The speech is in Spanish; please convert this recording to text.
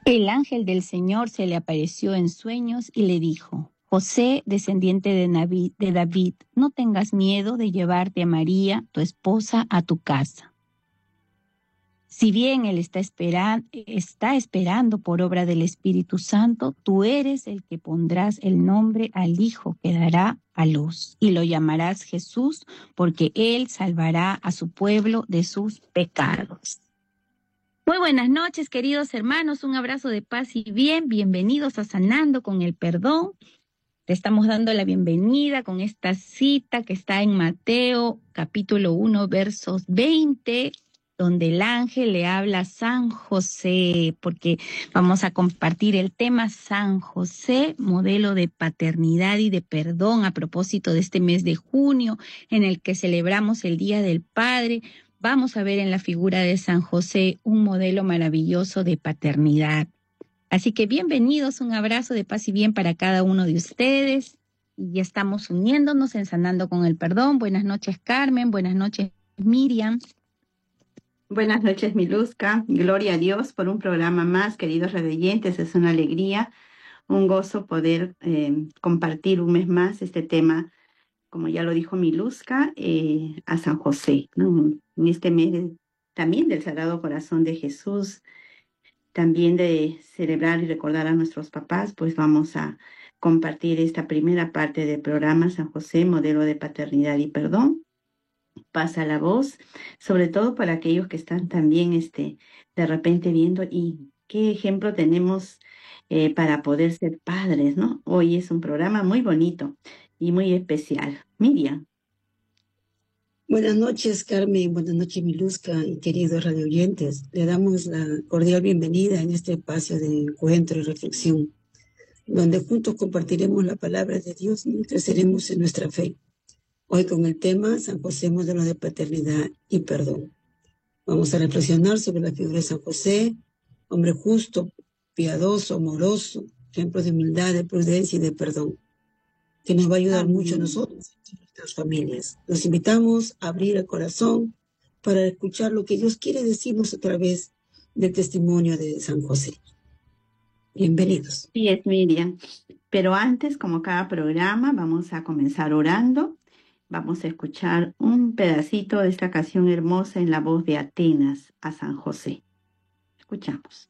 El ángel del Señor se le apareció en sueños y le dijo: José, descendiente de David, no tengas miedo de llevarte a María, tu esposa, a tu casa. Si bien él está esperando por obra del Espíritu Santo, tú eres el que pondrás el nombre al hijo que dará a luz, y lo llamarás Jesús, porque él salvará a su pueblo de sus pecados. Muy buenas noches, queridos hermanos, un abrazo de paz y bien, bienvenidos a Sanando con el Perdón. Te estamos dando la bienvenida con esta cita que está en Mateo capítulo 1, versos 20, donde el ángel le habla a San José, porque vamos a compartir el tema San José, modelo de paternidad y de perdón, a propósito de este mes de junio, en el que celebramos el Día del Padre. Vamos a ver en la figura de San José un modelo maravilloso de paternidad. Así que bienvenidos, un abrazo de paz y bien para cada uno de ustedes. Y ya estamos uniéndonos en Sanando con el Perdón. Buenas noches, Carmen. Buenas noches, Miriam. Buenas noches, Miluska. Gloria a Dios por un programa más, queridos radioyentes. Es una alegría, un gozo poder compartir un mes más este tema, como ya lo dijo Miluska, a San José, ¿no? En este mes también del Sagrado Corazón de Jesús, también de celebrar y recordar a nuestros papás, pues vamos a compartir esta primera parte del programa San José, modelo de paternidad y perdón. Pasa la voz, sobre todo para aquellos que están también de repente viendo y qué ejemplo tenemos para poder ser padres, ¿no? Hoy es un programa muy bonito y muy especial. Miriam. Buenas noches, Carmen. Buenas noches, Miluska y queridos radioyentes. Le damos la cordial bienvenida en este espacio de encuentro y reflexión, donde juntos compartiremos la palabra de Dios y creceremos en nuestra fe. Hoy con el tema San José, modelo de paternidad y perdón. Vamos a reflexionar sobre la figura de San José, hombre justo, piadoso, amoroso, ejemplo de humildad, de prudencia y de perdón, que nos va a ayudar mucho a nosotros y a nuestras familias. Los invitamos a abrir el corazón para escuchar lo que Dios quiere decirnos a través del testimonio de San José. Bienvenidos. Sí, es Miriam. Pero antes, como cada programa, vamos a comenzar orando. Vamos a escuchar un pedacito de esta canción hermosa en la voz de Atenas a San José. Escuchamos.